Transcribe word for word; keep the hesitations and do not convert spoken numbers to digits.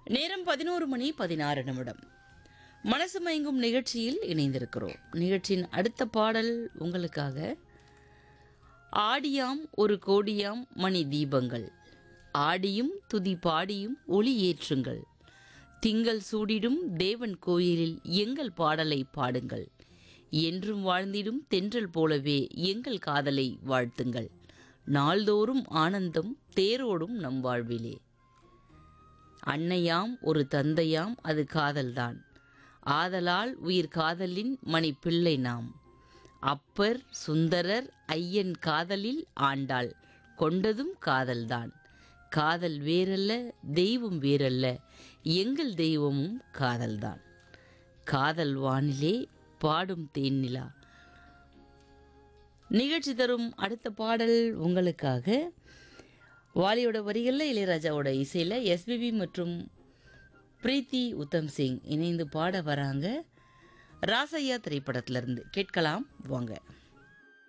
நேரம் பதினோரு மணி பதினாறு நிமிடம். மனசு மயங்கும் நிகழ்ச்சியில் இணைந்திருக்கிறோம். நிகழ்ச்சியின் அடுத்த பாடல் உங்களுக்காக. ஆடியாம் ஒரு கோடியாம் மணி தீபங்கள், ஆடியும் துதி பாடியும் ஒளி ஏற்றுங்கள், திங்கள் சூடிடும் தேவன் கோயிலில் எங்கள் பாடலை பாடுங்கள், என்றும் வாழ்ந்திடும் தென்றல் போலவே எங்கள் காதலை வாழ்த்துங்கள், நாள்தோறும் ஆனந்தம் தேரோடும் நம் வாழ்விலே. அன்னையாம் ஒரு தந்தையாம் அது காதல்தான், ஆதலால் உயிர் காதலின் மணி பிள்ளை நாம். அப்பர் சுந்தரர் ஐயன் காதலில் ஆண்டாள் கொண்டதும் காதல்தான், காதல் வேறல்ல தெய்வம் வேறல்ல எங்கள் தெய்வமும் காதல்தான். காதல் வானிலே பாடும் தேனிலா. நிகழ்ச்சி தரும் அடுத்த பாடல் உங்களுக்காக. வாலியோட வரிகளில் இளையராஜாவோட இசையில் எஸ்பிபி மற்றும் பிரீத்தி உத்தம் சிங் இணைந்து பாட வராங்க. ராசையா திரைப்படத்திலிருந்து கேட்கலாம் வாங்க.